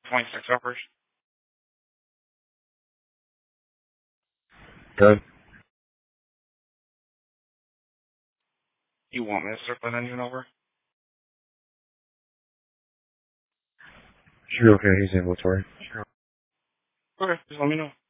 26 uppers. Good. You want me to start that engine over? Sure, okay, he's ambulatory. Okay, just let me know.